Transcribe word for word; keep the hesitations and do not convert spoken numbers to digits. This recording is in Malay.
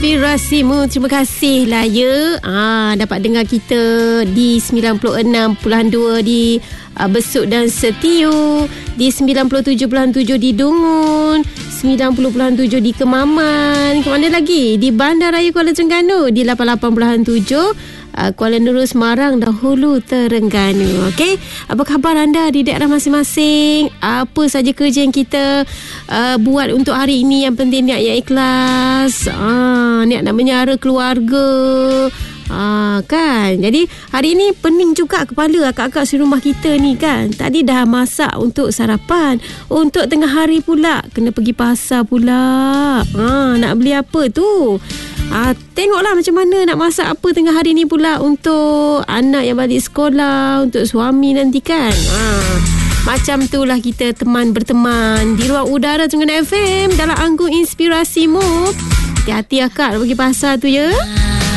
Inspirasimu. Terima kasih lah ya. Ah, dapat dengar kita di sembilan puluh enam perpuluhan dua di uh, Besut dan Setiu, di sembilan puluh tujuh perpuluhan tujuh di Dungun, sembilan puluh perpuluhan tujuh di Kemaman. Ke mana lagi? Di Bandaraya Kuala Terengganu, di lapan puluh lapan perpuluhan tujuh Uh, Kuala Nurul, Semarang dan Hulu Terengganu. Okey, apa khabar anda di daerah masing-masing? Apa saja kerja yang kita uh, buat untuk hari ini? Yang penting niat yang ikhlas, ah, niat nak menyara keluarga, ah, kan. Jadi hari ini pening juga kepala akak-akak di rumah kita ni kan. Tadi dah masak untuk sarapan, untuk tengah hari pula kena pergi pasar pula. Ah, nak beli apa tu? Ah, tengoklah macam mana nak masak apa tengah hari ni pula untuk anak yang balik sekolah, untuk suami nanti kan. Ah, macam itulah kita teman berteman di ruang udara Terengganu F M dalam Anggun Inspirasimu. Hati-hati akak nak pergi pasar tu ya.